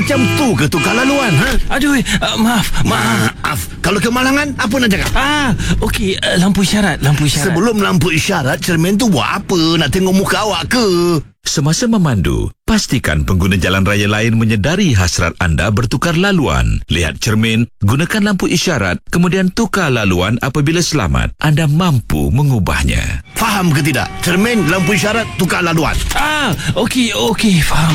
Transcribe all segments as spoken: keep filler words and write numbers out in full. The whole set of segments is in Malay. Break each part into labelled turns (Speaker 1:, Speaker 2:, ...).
Speaker 1: Macam tu ke tukar laluan, ha?
Speaker 2: Aduh, uh, maaf, maaf.
Speaker 1: Maaf. Kalau kemalangan, apa nak cakap?
Speaker 2: Ah, okey, uh, lampu isyarat, lampu isyarat.
Speaker 1: Sebelum lampu isyarat, cermin tu buat apa? Nak tengok muka awak ke?
Speaker 3: Semasa memandu, pastikan pengguna jalan raya lain menyedari hasrat anda bertukar laluan. Lihat cermin, gunakan lampu isyarat, kemudian tukar laluan apabila selamat. Anda mampu mengubahnya.
Speaker 1: Faham ke tidak? Cermin, lampu isyarat, tukar laluan.
Speaker 2: Ah, okey, okey, faham.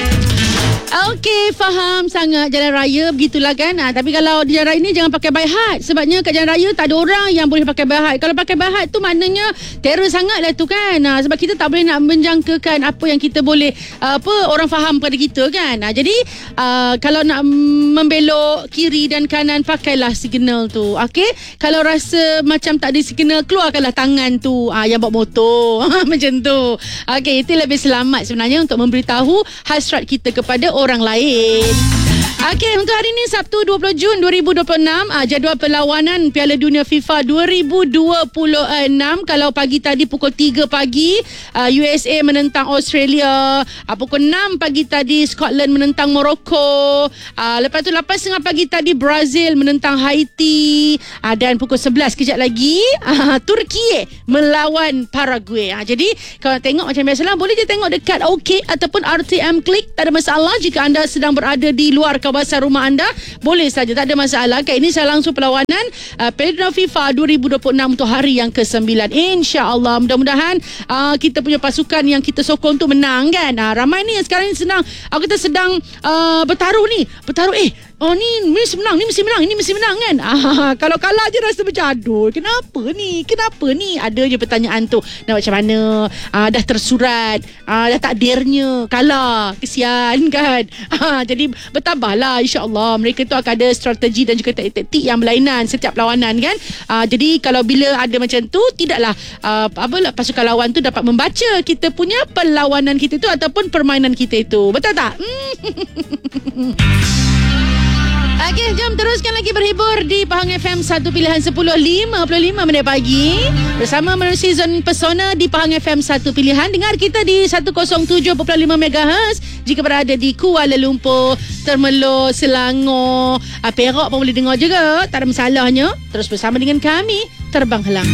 Speaker 4: Okey, faham sangat jalan raya begitulah kan. Ha, tapi kalau di jalan raya ni jangan pakai by heart. Sebabnya kat jalan raya tak ada orang yang boleh pakai by heart. Kalau pakai by heart tu maknanya terror sangat lah tu kan. Ha, sebab kita tak boleh nak menjangkakan apa yang kita boleh uh, apa orang faham pada kita kan. Ha, jadi uh, kalau nak membelok kiri dan kanan pakailah signal tu. Okey. Kalau rasa macam tak ada signal, keluarkanlah tangan tu. Ha, yang bawa motor. Macam tu. Okey, itu lebih selamat sebenarnya untuk memberitahu hasrat kita kepada orang lain. Okey, untuk hari ini Sabtu dua puluh Jun dua ribu dua puluh enam, uh, jadual perlawanan Piala Dunia FIFA dua ribu dua puluh enam. Kalau pagi tadi pukul tiga pagi uh, U S A menentang Australia, uh, pukul enam pagi tadi Scotland menentang Morocco, uh, lepas tu lapan tiga puluh pagi tadi Brazil menentang Haiti, uh, dan pukul sebelas kejap lagi uh, Turki melawan Paraguay. Uh, jadi kalau tengok macam biasalah, boleh je tengok dekat OK ataupun R T M Klik, tak ada masalah. Jika anda sedang berada di luar kawasan rumah anda, boleh saja, tak ada masalah. Okay, ini saya langsung perlawanan uh, Piala Dunia FIFA dua ribu dua puluh enam untuk hari yang kesembilan. InsyaAllah, mudah-mudahan uh, kita punya pasukan yang kita sokong tu menang kan. Uh, ramai ni sekarang ni senang, uh, kita sedang uh, bertaruh ni, bertaruh eh oh ni mesti menang, ni mesti menang, ini mesti menang kan. Ah, kalau kalah je rasa macam aduh, kenapa ni? Kenapa ni? Ada je pertanyaan tu. Nak macam mana? Ah, dah tersurat, ah, dah takdirnya kalah. Kesian kan. Ah, jadi bertabahlah, insya-Allah. Mereka tu akan ada strategi dan juga taktik yang berlainan setiap lawanan kan. Ah, jadi kalau bila ada macam tu, tidaklah ah, apa pasukan lawan tu dapat membaca kita punya perlawanan kita tu ataupun permainan kita itu. Betul tak? Hmm. Okey, jom teruskan lagi berhibur di Pahang F M satu Pilihan sepuluh lima puluh lima minit pagi bersama menerusi Zon Pesona di Pahang F M satu Pilihan. Dengar kita di seratus tujuh perpuluhan lima megahertz jika berada di Kuala Lumpur, Temerloh, Selangor, Perak pun boleh dengar juga. Tak ada masalahnya. Terus bersama dengan kami, Terbang Helang.